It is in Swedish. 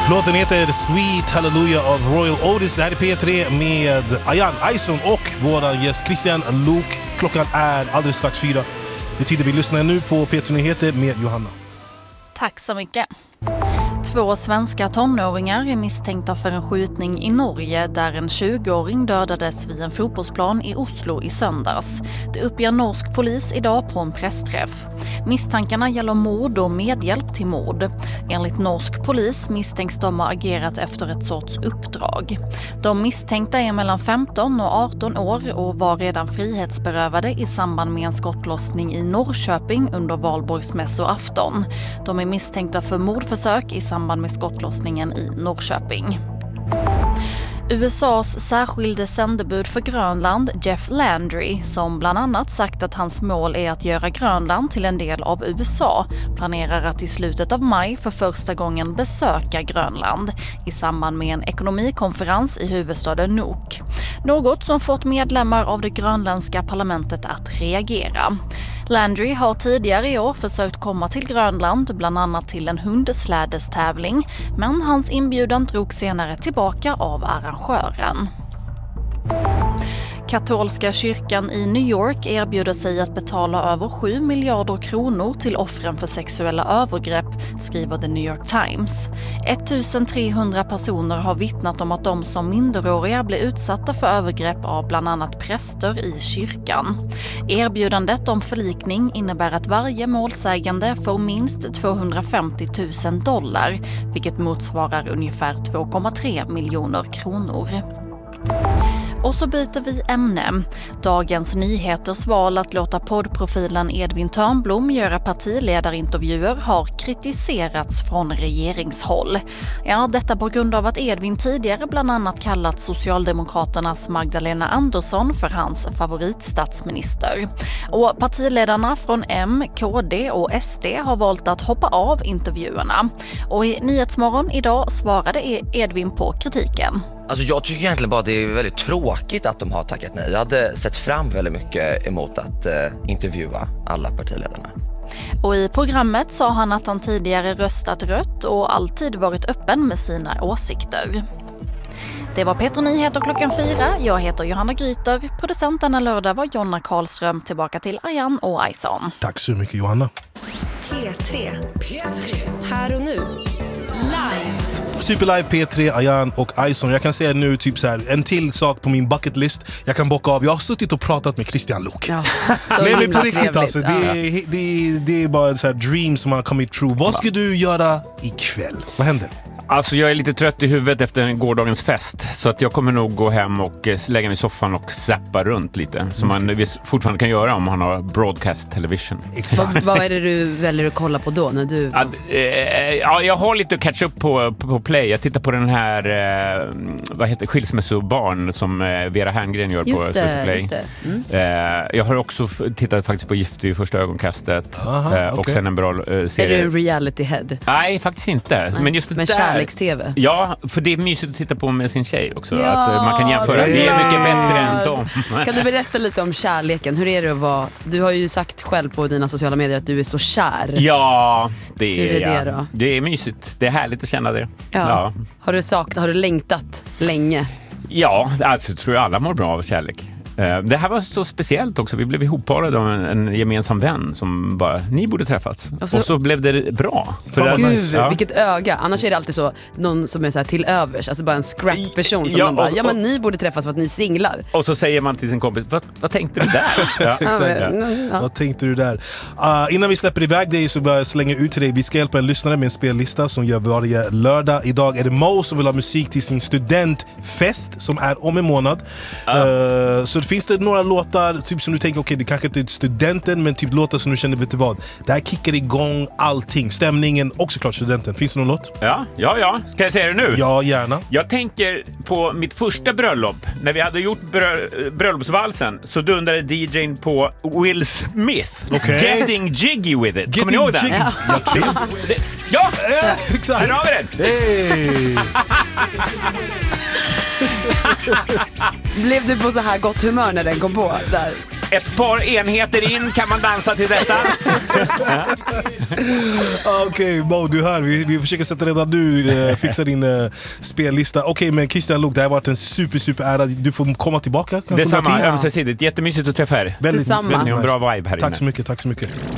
Låten heter Sweet Hallelujah av Royal Otis. Det här är P3 med Ayan Ayson och våra gäst Christian Luuk. Klockan är alldeles strax 4. Det tyder vi lyssnar nu på P3 Nyheter med Johanna. Tack så mycket. 2 svenska tonåringar är misstänkta för en skjutning i Norge där en 20-åring dödades vid en fotbollsplan i Oslo i söndags. Det uppger norsk polis idag på en pressträff. Misstankarna gäller mord och medhjälp till mord. Enligt norsk polis misstänks de ha agerat efter ett sorts uppdrag. De misstänkta är mellan 15 och 18 år och var redan frihetsberövade i samband med en skottlossning i Norrköping under valborgsmässoafton. De är misstänkta för mordförsök i samband med skottlossningen i Norrköping. USAs särskilde sändebud för Grönland, Jeff Landry, som bland annat sagt att hans mål är att göra Grönland till en del av USA, planerar att i slutet av maj för första gången besöka Grönland i samband med en ekonomikonferens i huvudstaden Nuuk. Något som fått medlemmar av det grönländska parlamentet att reagera. Landry har tidigare i år försökt komma till Grönland, bland annat till en hundslädestävling, men hans inbjudan drogs senare tillbaka av arrangören. Katolska kyrkan i New York erbjuder sig att betala över 7 miljarder kronor till offren för sexuella övergrepp, skriver The New York Times. 1300 personer har vittnat om att de som minderåriga blir utsatta för övergrepp av bland annat präster i kyrkan. Erbjudandet om förlikning innebär att varje målsägande får minst $250,000, vilket motsvarar ungefär 2,3 miljoner kronor. Och så byter vi ämne. Dagens Nyheters val att låta poddprofilen Edvin Törnblom göra partiledarintervjuer har kritiserats från regeringshåll. Ja, detta på grund av att Edvin tidigare bland annat kallat Socialdemokraternas Magdalena Andersson för hans favoritstatsminister. Och partiledarna från M, KD och SD har valt att hoppa av intervjuerna. Och i Nyhetsmorgon idag svarade Edvin på kritiken. Alltså jag tycker egentligen bara det är väldigt tråkigt att de har tackat nej. Jag hade sett fram väldigt mycket emot att intervjua alla partiledarna. Och i programmet sa han att han tidigare röstat rött och alltid varit öppen med sina åsikter. Det var P3 Nyheter klockan 4. Jag heter Johanna Gryter. Producenten lördag var Jonna Karlström. Tillbaka till Ayan och Ayson. Tack så mycket Johanna. P3. Här och nu. Live. Superlive P3, Ayan och Ayson. Jag kan säga nu typ så här, en till sak på min bucket list. Jag kan bocka av. Jag har suttit och pratat med Christian Luuk. Ja, Nej men på riktigt alltså. Det är bara så här dream som har kommit true. Vad ska du göra ikväll? Vad händer? Alltså jag är lite trött i huvudet efter gårdagens fest. Så att jag kommer nog gå hem och lägga mig i soffan och zappa runt lite. Som man fortfarande kan göra om man har broadcast television. Exakt. Vad är det du väljer att kolla på då? När du... jag har lite att catch up på Play. Jag tittar på den här vad heter Skilsmässobarn som Vera Herngren gör på Play. Just det. Jag har också tittat faktiskt på Gift i första ögonkastet. Och sen en bra serie. Är du reality head? Nej, faktiskt inte. Nej. Men just det men där. TV. Ja, för det är mysigt att titta på med sin tjej också. Ja, att man kan jämföra. Det är mycket bättre än dem. Kan du berätta lite om kärleken? Hur är det att vara... Du har ju sagt själv på dina sociala medier att du är så kär. Ja, det är, hur är det då? Det är mysigt. Det är härligt att känna det. Ja. Har du längtat länge? Ja, alltså tror jag alla mår bra av kärlek. Det här var så speciellt också. Vi blev ihopparade av en gemensam vän som bara, ni borde träffas. Och så blev det bra. Vilket öga. Annars är det alltid så, någon som är så här till övers. Alltså bara en scrap-person som man bara, men ni borde träffas för att ni singlar. Och så säger man till sin kompis, vad tänkte du där? Exakt. Vad tänkte du där? Innan vi släpper iväg dig så bara slänga ut till dig. Vi ska hjälpa en lyssnare med en spellista som gör varje lördag. Idag är det Mo som vill ha musik till sin studentfest som är om en månad. Så finns det några låtar typ som du tänker, okej, det kanske inte är studenten, men typ låtar som du känner, vet du vad? Det här kickar igång allting, stämningen och såklart studenten. Finns det någon låt? Ja. Ska jag säga det nu? Ja, gärna. Jag tänker på mitt första bröllop. När vi hade gjort bröllopsvalsen så dundrade DJ:n på Will Smith. Getting Jiggy With It. Kommer ni ihåg den? Ja, exakt. Här har vi den. Hey. Blev du på så här gott humör när den kom på där? Ett par enheter in kan man dansa till detta. Okej, Mo, du hör. Vi försöker sätta redan nu fixa din spellista. Okej, men Christian Luuk, det här har varit en super ära. Du får komma tillbaka. Detsamma, ömsesidigt. Jättemysigt att träffa er. Väldigt Detsamma. Ni har en bra vibe här inne. Tack så mycket.